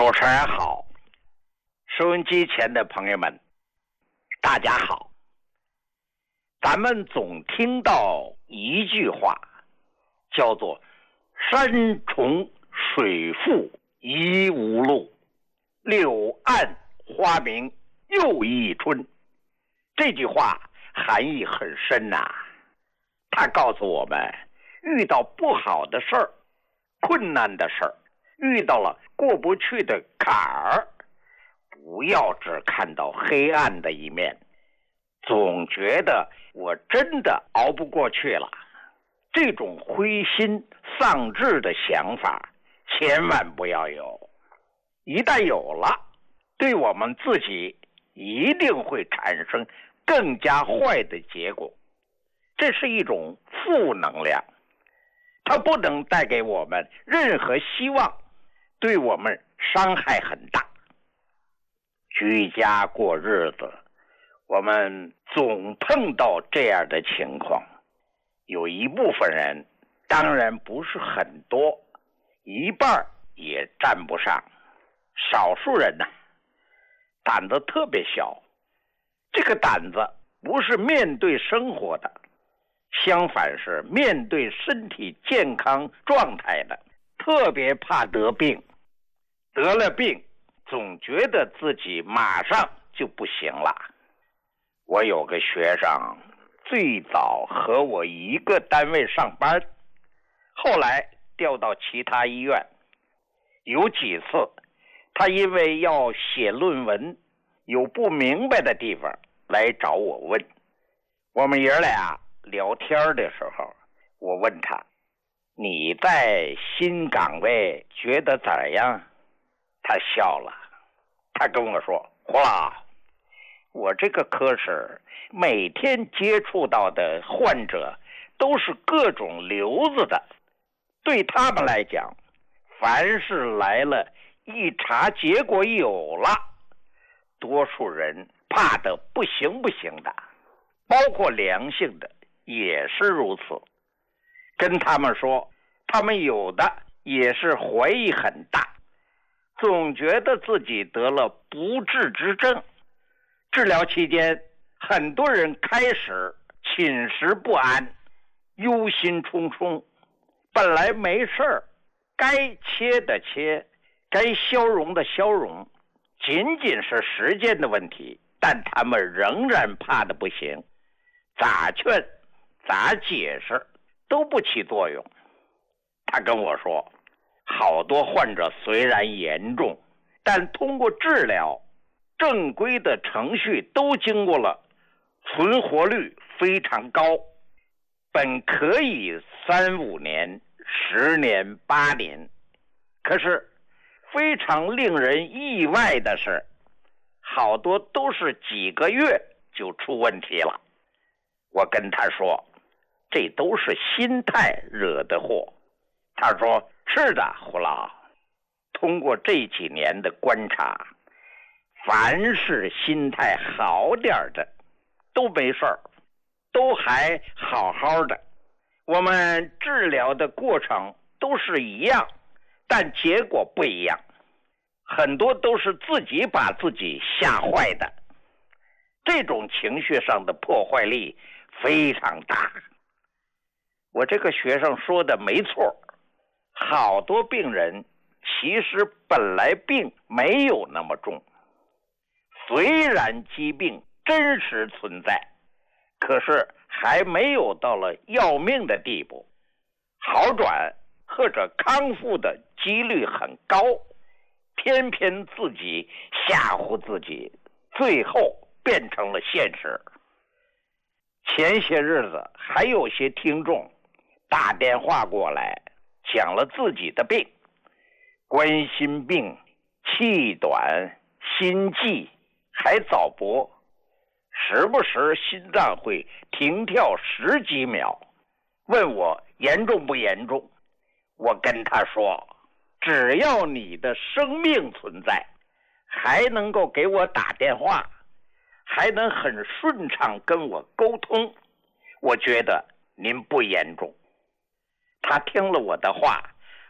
主持人好，收音机前的朋友们，大家好。咱们总听到一句话，叫做“山重水复疑无路，柳暗花明又一春”。这句话含义很深呐，它告诉我们，遇到不好的事儿、困难的事儿，遇到了过不去的坎儿，不要只看到黑暗的一面，总觉得我真的熬不过去了。这种灰心丧志的想法千万不要有，一旦有了，对我们自己一定会产生更加坏的结果。这是一种负能量，它不能带给我们任何希望，对我们伤害很大。居家过日子，我们总碰到这样的情况，有一部分人，当然不是很多，一半也占不上，少数人呢，胆子特别小。这个胆子不是面对生活的，相反是面对身体健康状态的，特别怕得病。得了病，总觉得自己马上就不行了。我有个学生，最早和我一个单位上班，后来调到其他医院。有几次，他因为要写论文，有不明白的地方来找我问。我们爷俩聊天的时候，我问他：“你在新岗位觉得怎样？”他笑了，他跟我说：“胡老，我这个科室每天接触到的患者都是各种瘤子的，对他们来讲，凡是来了一查结果有了，多数人怕得不行不行的，包括良性的也是如此。跟他们说，他们有的也是怀疑很大，总觉得自己得了不治之症。治疗期间，很多人开始寝食不安，忧心忡忡。本来没事儿，该切的切，该消融的消融，仅仅是时间的问题，但他们仍然怕得不行，咋劝咋解释都不起作用。他跟我说，好多患者虽然严重，但通过治疗，正规的程序都经过了，存活率非常高，本可以3-5年、10年、8年。可是非常令人意外的是，好多都是几个月就出问题了。我跟他说，这都是心态惹的祸。他说，是的，胡老，通过这几年的观察，凡是心态好点的都没事儿，都还好好的。我们治疗的过程都是一样，但结果不一样，很多都是自己把自己吓坏的。这种情绪上的破坏力非常大。我这个学生说的没错，好多病人其实本来病没有那么重，虽然疾病真实存在，可是还没有到了要命的地步，好转或者康复的几率很高，偏偏自己吓唬自己，最后变成了现实。前些日子还有些听众打电话过来，讲了自己的病，冠心病、气短、心悸，还早搏，时不时心脏会停跳10几秒，问我严重不严重。我跟他说，只要你的生命存在，还能够给我打电话，还能很顺畅跟我沟通，我觉得您不严重。他听了我的话，